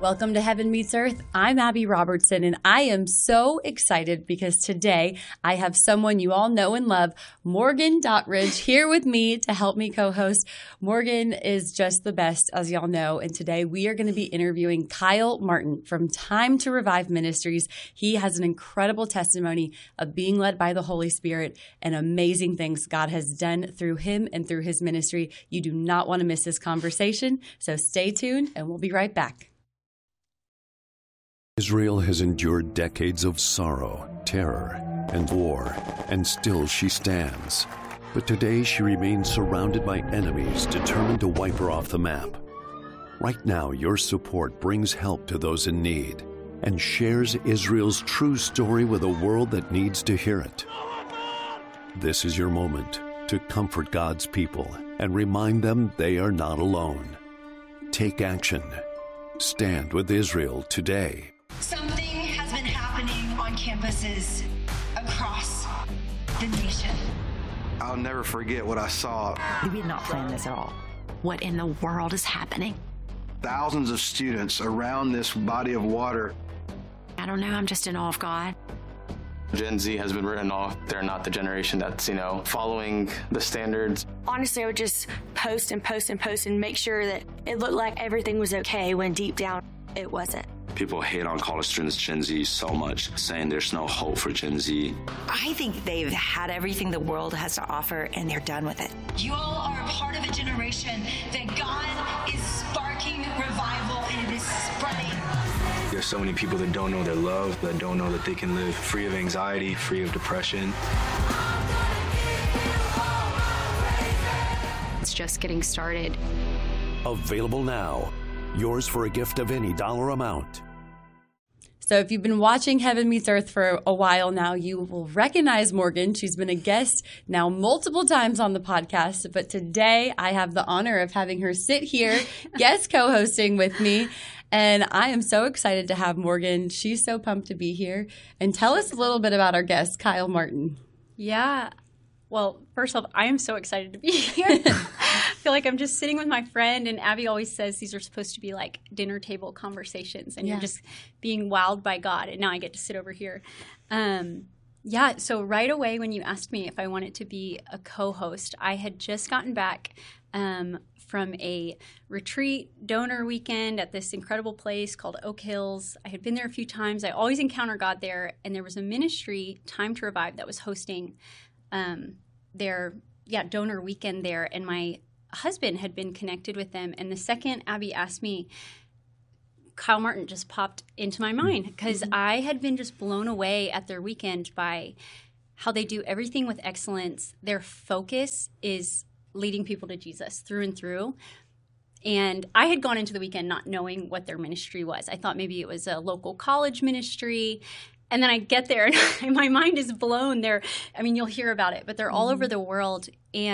Welcome to Heaven Meets Earth. I'm Abby Robertson, and I am so excited because today I have someone you all know and love, Morgan Dottridge, here with me to help me co-host. Morgan is just the best, as y'all know, and today we are going to be interviewing Kyle Martin from Time to Revive Ministries. He has an incredible testimony of being led by the Holy Spirit and amazing things God has done through him and through his ministry. You do not want to miss this conversation, so stay tuned, and we'll be right back. Israel has endured decades of sorrow, terror, and war, and still she stands. But today she remains surrounded by enemies determined to wipe her off the map. Right now, your support brings help to those in need and shares Israel's true story with a world that needs to hear it. This is your moment to comfort God's people and remind them they are not alone. Take action. Stand with Israel today. Something has been happening on campuses across the nation. I'll never forget what I saw. We did not plan this at all. What in the world is happening? Thousands of students around this body of water. I don't know. I'm just in awe of God. Gen Z has been written off. They're not the generation that's, following the standards. Honestly, I would just post and post and post and make sure that it looked like everything was okay when deep down it wasn't. People hate on college students, Gen Z, so much, saying there's no hope for Gen Z. I think they've had everything the world has to offer, and they're done with it. You all are a part of a generation that God is sparking revival, and it is spreading. There's so many people that don't know their love, that don't know that they can live free of anxiety, free of depression. It's just getting started. Available now. Yours for a gift of any dollar amount. So if you've been watching Heaven Meets Earth for a while now, you will recognize Morgan. She's been a guest now multiple times on the podcast, but today I have the honor of having her sit here, guest co-hosting with me. And I am so excited to have Morgan. She's so pumped to be here. And tell us a little bit about our guest, Kyle Martin. Yeah. Well, first off, I am so excited to be here. I feel like I'm just sitting with my friend, and Abby always says these are supposed to be like dinner table conversations, and you're just being wowed by God, and now I get to sit over here. So right away when you asked me if I wanted to be a co-host, I had just gotten back from a retreat donor weekend at this incredible place called Oak Hills. I had been there a few times. I always encounter God there, and there was a ministry, Time to Revive, that was hosting their donor weekend there, and my husband had been connected with them. And the second Abby asked me, Kyle Martin just popped into my mind because I had been just blown away at their weekend by how they do everything with excellence. Their focus is leading people to Jesus through and through. And I had gone into the weekend not knowing what their ministry was. I thought maybe it was a local college ministry. And then I get there and my mind is blown. You'll hear about it, but they're all over the world.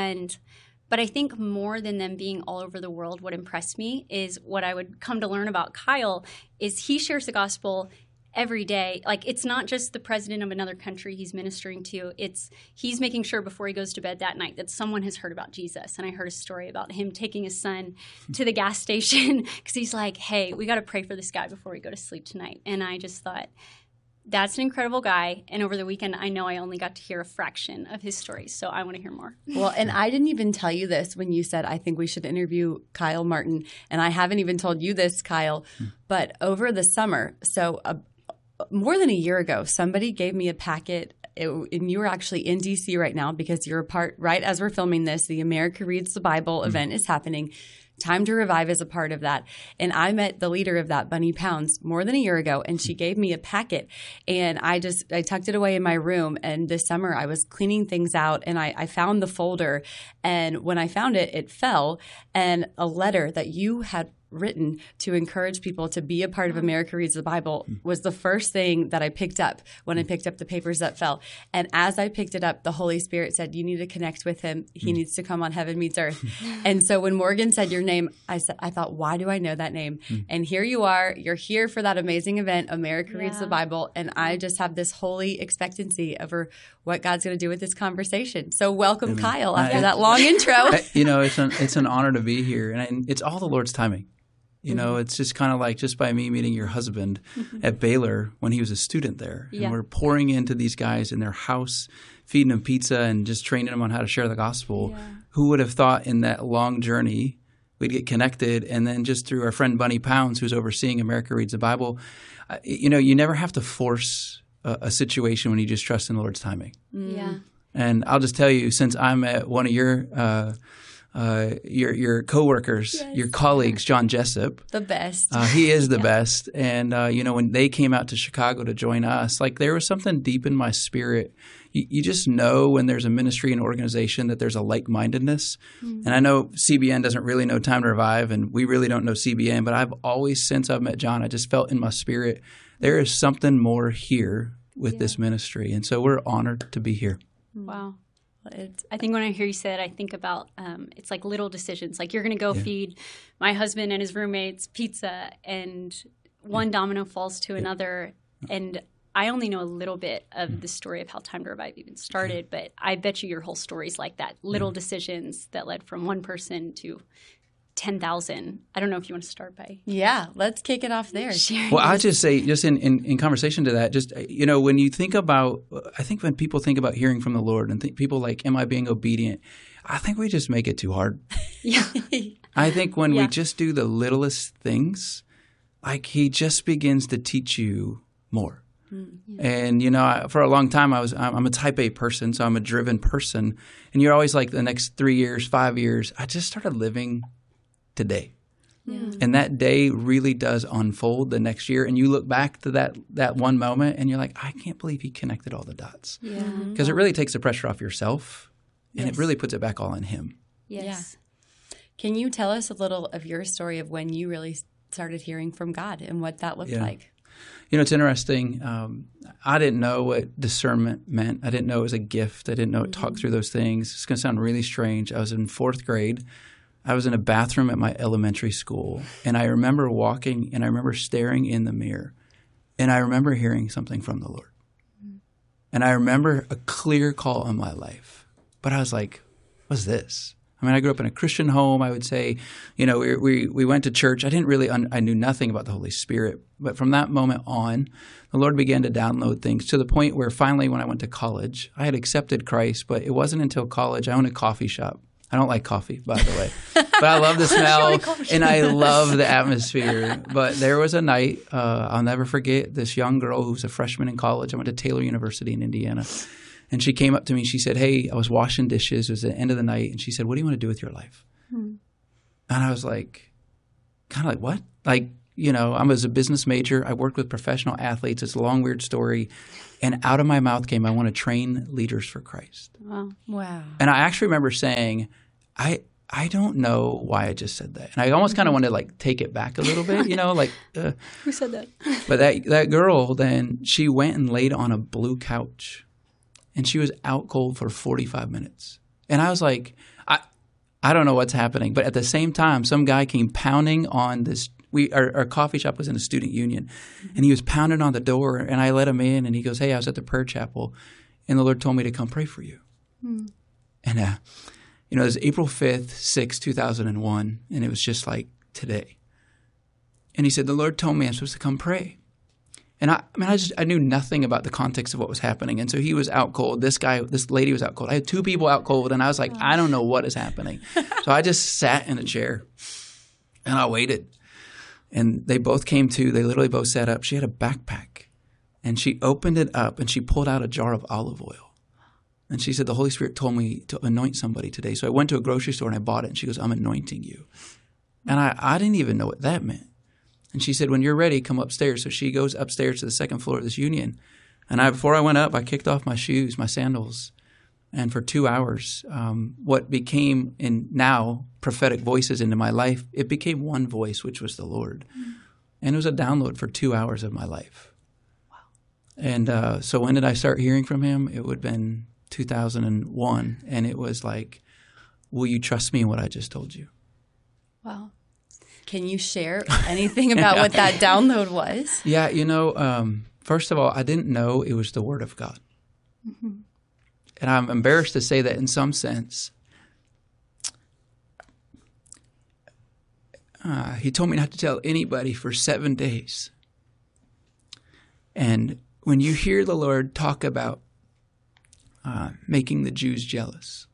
But I think more than them being all over the world, what impressed me is what I would come to learn about Kyle is he shares the gospel every day. Like, it's not just the president of another country he's ministering to. He's making sure before he goes to bed that night that someone has heard about Jesus. And I heard a story about him taking his son to the gas station because he's like, hey, we got to pray for this guy before we go to sleep tonight. And I just thought, that's an incredible guy. And over the weekend, I know I only got to hear a fraction of his story. So I want to hear more. Well, and I didn't even tell you this when you said, I think we should interview Kyle Martin. And I haven't even told you this, Kyle. But over the summer, so more than a year ago, somebody gave me a packet. And you are actually in D.C. right now because you're a part, right as we're filming this, the America Reads the Bible event is happening. Time to Revive is a part of that. And I met the leader of that, Bunny Pounds, more than a year ago, and she gave me a packet. And I tucked it away in my room. And this summer I was cleaning things out, and I found the folder. And when I found it, it fell. And a letter that you had written to encourage people to be a part of America Reads the Bible was the first thing that I picked up when I picked up the papers that fell. And as I picked it up, the Holy Spirit said, you need to connect with him. He needs to come on Heaven Meets Earth. And so when Morgan said your name, I thought, why do I know that name? And here you are. You're here for that amazing event, America Reads the Bible. And I just have this holy expectancy over what God's going to do with this conversation. So welcome, Kyle, after that long intro. It's an honor to be here. And it's all the Lord's timing. You know, it's just kind of like just by me meeting your husband at Baylor when he was a student there. Yeah. And we're pouring into these guys in their house, feeding them pizza and just training them on how to share the gospel. Yeah. Who would have thought in that long journey we'd get connected? And then just through our friend Bunny Pounds, who's overseeing America Reads the Bible, you know, you never have to force a situation when you just trust in the Lord's timing. Yeah. And I'll just tell you, since I'm at one of your coworkers, yes. your colleagues, John Jessup. The best. He is the best. And, you know, when they came out to Chicago to join us, like there was something deep in my spirit. You just know when there's a ministry and organization that there's a like-mindedness. Mm-hmm. And I know CBN doesn't really know Time to Revive, and we really don't know CBN, but I've always, since I've met John, I just felt in my spirit there is something more here with this ministry. And so we're honored to be here. Wow. I think when I hear you say it, I think about it's like little decisions. Like you're going to go feed my husband and his roommates pizza, and one domino falls to another. And I only know a little bit of the story of how Time to Revive even started, but I bet you your whole story's like that. Little decisions that led from one person to 10,000. I don't know if you want to start by. Yeah, let's kick it off there. Well, I'll just say, just in conversation to that, just, you know, when you think about, I think when people think about hearing from the Lord and people like, am I being obedient? I think we just make it too hard. Yeah. I think when we just do the littlest things, like he just begins to teach you more. Mm-hmm. And, you know, for a long time, I'm a type A person, so I'm a driven person. And you're always like the next 3 years, 5 years, I just started living today. Yeah. And that day really does unfold the next year. And you look back to that one moment and you're like, I can't believe he connected all the dots. Yeah. Because it really takes the pressure off yourself and it really puts it back all on him. Yes. Yeah. Can you tell us a little of your story of when you really started hearing from God and what that looked like? You know, it's interesting. I didn't know what discernment meant. I didn't know it was a gift. I didn't know it talked through those things. It's going to sound really strange. I was in 4th grade. I was in a bathroom at my elementary school, and I remember walking, and I remember staring in the mirror, and I remember hearing something from the Lord. And I remember a clear call on my life. But I was like, what's this? I mean, I grew up in a Christian home. I would say, you know, we went to church. I didn't really I knew nothing about the Holy Spirit. But from that moment on, the Lord began to download things to the point where finally when I went to college, I had accepted Christ, but it wasn't until college. I owned a coffee shop. I don't like coffee, by the way, but I love the smell and I love the atmosphere. But there was a night, I'll never forget, this young girl who was a freshman in college. I went to Taylor University in Indiana. And she came up to me. She said, hey, I was washing dishes. It was the end of the night. And she said, what do you want to do with your life? And I was like, kind of like, what? Like, you know, I was a business major. I worked with professional athletes. It's a long, weird story. And out of my mouth came, I want to train leaders for Christ. Wow. And I actually remember saying, I don't know why I just said that. And I almost kind of wanted to like take it back a little bit, you know, like. Who said that? But that girl then, she went and laid on a blue couch. And she was out cold for 45 minutes. And I was like, I don't know what's happening. But at the same time, some guy came pounding on this. Our coffee shop was in a student union. And he was pounding on the door. And I let him in. And he goes, hey, I was at the prayer chapel. And the Lord told me to come pray for you. And, you know, it was April 5th, 6th, 2001. And it was just like today. And he said, the Lord told me I'm supposed to come pray. And I knew nothing about the context of what was happening. And so he was out cold. This lady was out cold. I had 2 people out cold. And I was like, I don't know what is happening. So I just sat in a chair and I waited. And they both came to. They literally both sat up. She had a backpack. And she opened it up and she pulled out a jar of olive oil. And she said, the Holy Spirit told me to anoint somebody today. So I went to a grocery store and I bought it. And she goes, I'm anointing you. And I didn't even know what that meant. And she said, when you're ready, come upstairs. So she goes upstairs to the 2nd floor of this union. And before I went up, I kicked off my shoes, my sandals. And for 2 hours, what became in now prophetic voices into my life, it became one voice, which was the Lord. And it was a download for 2 hours of my life. Wow. And so when did I start hearing from him? It would have been 2001. And it was like, will you trust me in what I just told you? Wow. Can you share anything about what that download was? Yeah, you know, first of all, I didn't know it was the Word of God. And I'm embarrassed to say that in some sense. he told me not to tell anybody for 7 days. And when you hear the Lord talk about making the Jews jealous,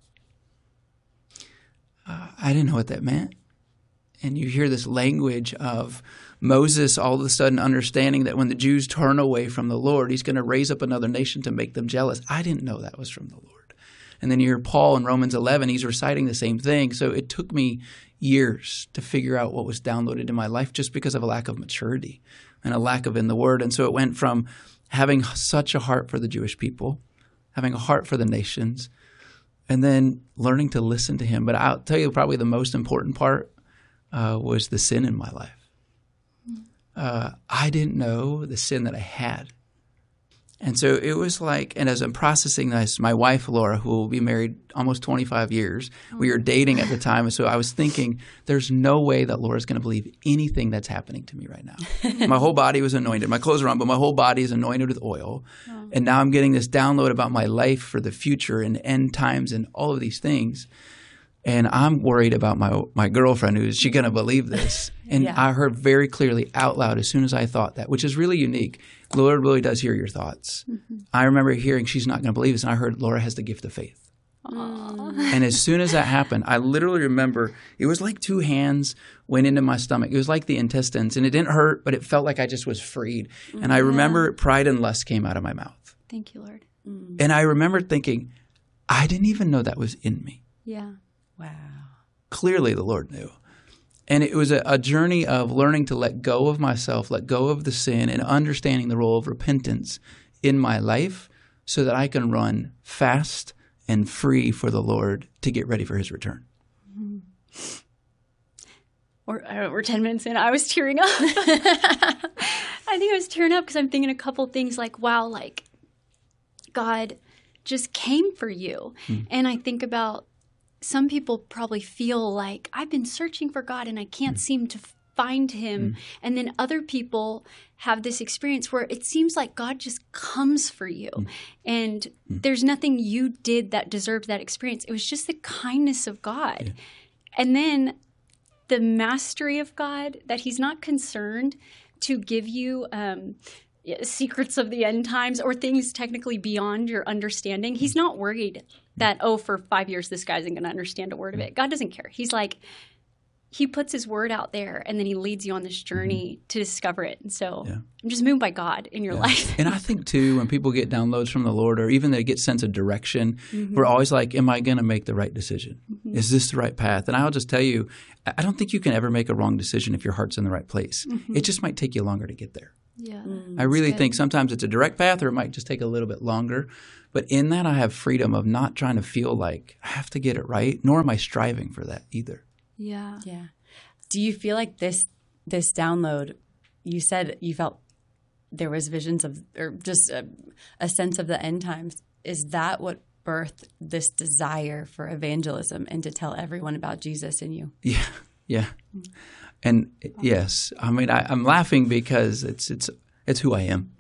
I didn't know what that meant. And you hear this language of Moses all of a sudden understanding that when the Jews turn away from the Lord, he's going to raise up another nation to make them jealous. I didn't know that was from the Lord. And then you hear Paul in Romans 11, he's reciting the same thing. So it took me years to figure out what was downloaded in my life just because of a lack of maturity and a lack of in the Word. And so it went from having such a heart for the Jewish people, having a heart for the nations, and then learning to listen to him. But I'll tell you probably the most important part was the sin in my life. I didn't know the sin that I had. And so it was like, and as I'm processing this, my wife, Laura, who will be married almost 25 years, we were dating at the time. And so I was thinking, there's no way that Laura's going to believe anything that's happening to me right now. My whole body was anointed. My clothes are on, but my whole body is anointed with oil. Oh. And now I'm getting this download about my life for the future and end times and all of these things. And I'm worried about my girlfriend, who is she going to believe this? And yeah. I heard very clearly out loud as soon as I thought that, which is really unique. The Lord really does hear your thoughts. Mm-hmm. I remember hearing she's not going to believe this, and I heard Laura has the gift of faith. Aww. And as soon as that happened, I literally remember it was like 2 hands went into my stomach. It was like the intestines, and it didn't hurt, but it felt like I just was freed. Mm-hmm. And I remember pride and lust came out of my mouth. Thank you, Lord. Mm. And I remember thinking, I didn't even know that was in me. Yeah. Wow. Clearly the Lord knew. And it was a journey of learning to let go of myself, let go of the sin, and understanding the role of repentance in my life so that I can run fast and free for the Lord to get ready for his return. Mm-hmm. We're 10 minutes in. I was tearing up. I think I was tearing up because I'm thinking a couple things like, wow, like God just came for you. Mm. And I think about some people probably feel like I've been searching for God and I can't seem to find him. And then other people have this experience where it seems like God just comes for you. And there's nothing you did that deserved that experience. It was just the kindness of God. Yeah. And then the mastery of God, that he's not concerned to give you secrets of the end times or things technically beyond your understanding. He's not worried that, for 5 years, this guy isn't going to understand a word of it. God doesn't care. He's like, he puts his word out there and then he leads you on this journey to discover it. And so I'm just moved by God in your life. And I think too, when people get downloads from the Lord or even they get sense of direction, we're always like, am I going to make the right decision? Is this the right path? And I'll just tell you, I don't think you can ever make a wrong decision if your heart's in the right place. It just might take you longer to get there. Yeah, I really think sometimes it's a direct path or it might just take a little bit longer. But in that, I have freedom of not trying to feel like I have to get it right, nor am I striving for that either. Yeah. Yeah. Do you feel like this download, you said you felt there was visions of, or just a sense of the end times. Is that what birthed this desire for evangelism and to tell everyone about Jesus in you? Yeah. Yeah. And yes, I mean, I'm laughing because it's who I am.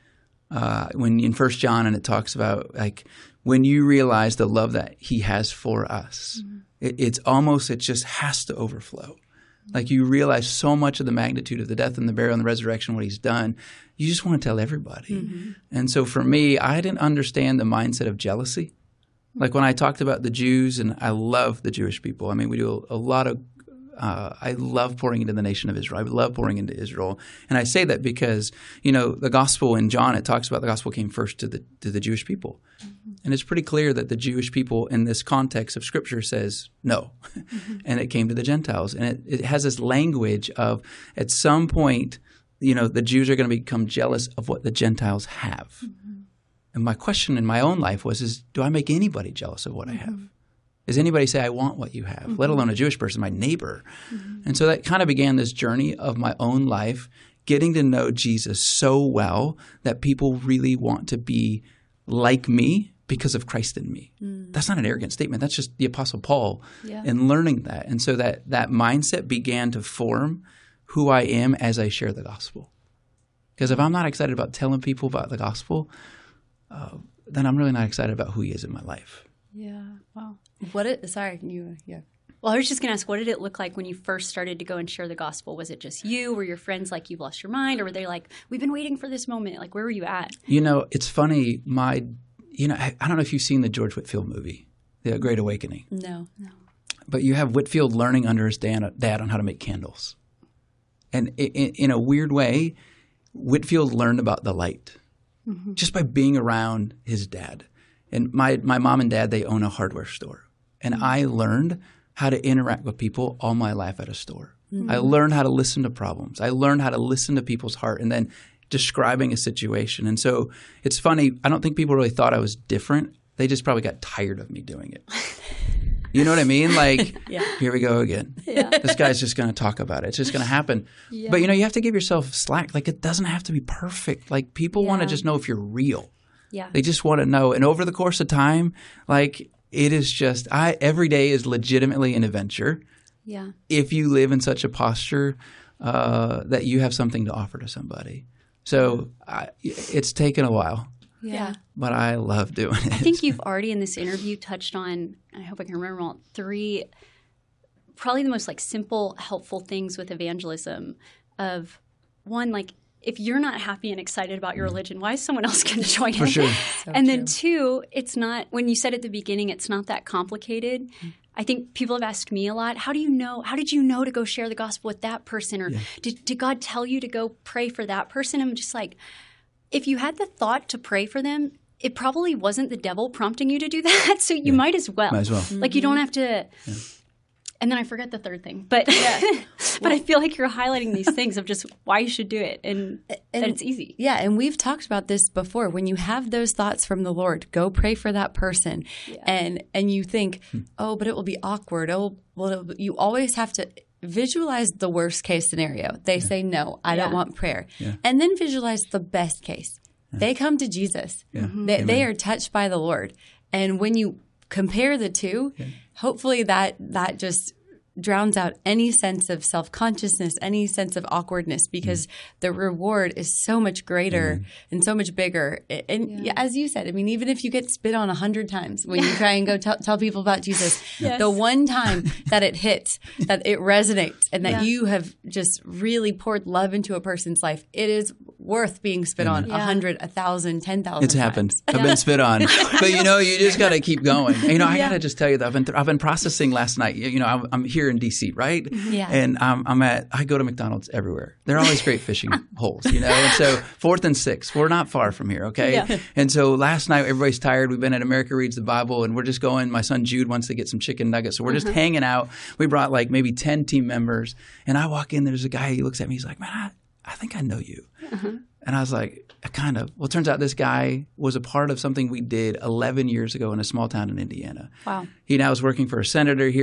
When in 1 John and it talks about like when you realize the love that he has for us, it just has to overflow. Like you realize so much of the magnitude of the death and the burial and the resurrection, what he's done. You just want to tell everybody. And so for me, I didn't understand the mindset of jealousy. Like when I talked about the Jews, and I love the Jewish people. I mean, we do a lot of I love pouring into the nation of Israel. I love pouring into Israel. And I say that because, the gospel in John, it talks about the gospel came first to the Jewish people. And it's pretty clear that the Jewish people in this context of Scripture says no. And it came to the Gentiles. And it has this language of at some point, the Jews are going to become jealous of what the Gentiles have. And my question in my own life was, do I make anybody jealous of what I have? Does anybody say, I want what you have, let alone a Jewish person, my neighbor? And so that kind of began this journey of my own life, getting to know Jesus so well that people really want to be like me because of Christ in me. That's not an arrogant statement. That's just the Apostle Paul and learning that. And so that mindset began to form who I am as I share the gospel. Because if I'm not excited about telling people about the gospel, then I'm really not excited about who he is in my life. Yeah. Wow. Well, I was just going to ask, what did it look like when you first started to go and share the gospel? Was it just you? Were your friends like, you've lost your mind? Or were they like, we've been waiting for this moment? Like, where were you at? It's funny. I don't know if you've seen the George Whitefield movie, The Great Awakening. No. But you have Whitefield learning under his dad on how to make candles. And in a weird way, Whitefield learned about the light just by being around his dad. And my mom and dad, they own a hardware store. And I learned how to interact with people all my life at a store. I learned how to listen to problems. I learned how to listen to people's heart and then describing a situation. And so it's funny. I don't think people really thought I was different. They just probably got tired of me doing it. You know what I mean? Like, here we go again. Yeah. This guy's just going to talk about it. It's just going to happen. Yeah. But, you have to give yourself slack. Like, it doesn't have to be perfect. Like, people want to just know if you're real. Yeah. They just want to know. And over the course of time, like, it is just every day is legitimately an adventure. Yeah. If you live in such a posture that you have something to offer to somebody. So it's taken a while. Yeah. But I love doing it. I think you've already in this interview touched on, I hope I can remember all, 3 probably the most like simple, helpful things with evangelism of one, like if you're not happy and excited about your religion, why is someone else going to join For it? sure. And then 2, it's not, when you said at the beginning, it's not that complicated. I think people have asked me a lot, how did you know to go share the gospel with that person? Or did God tell you to go pray for that person? I'm just like, if you had the thought to pray for them, it probably wasn't the devil prompting you to do that. So you might as well. Might as well. Like you don't have to. Yeah. And then I forgot the third thing. But but I feel like you're highlighting these things of just why you should do it and that it's easy. Yeah, and we've talked about this before. When you have those thoughts from the Lord, go pray for that person. Yeah. And you think, oh, but it will be awkward. Oh, well, you always have to visualize the worst case scenario. They say, no, I don't want prayer. Yeah. And then visualize the best case. Yeah. They come to Jesus. Yeah. They are touched by the Lord. And when you compare the two, hopefully that just drowns out any sense of self-consciousness, any sense of awkwardness, because the reward is so much greater and so much bigger. And as you said, I mean, even if you get spit on 100 times when you try and go tell people about Jesus, the one time that it hits, that it resonates, and that you have just really poured love into a person's life, it is worth being spit on 100, 1,000, 10,000 It's happened. I've been spit on. But, you just got to keep going. I got to just tell you that I've been processing last night. I'm here in D.C., right? Yeah. And I go to McDonald's everywhere. They're always great fishing holes, And so 4th and 6th, we're not far from here, okay? Yeah. And so last night, everybody's tired. We've been at America Reads the Bible, and we're just going. My son Jude wants to get some chicken nuggets. So we're just hanging out. We brought like maybe 10 team members. And I walk in, there's a guy, he looks at me, he's like, man, I think I know you. And I was like, kind of. Well, it turns out this guy was a part of something we did 11 years ago in a small town in Indiana. Wow. He now is working for a senator here.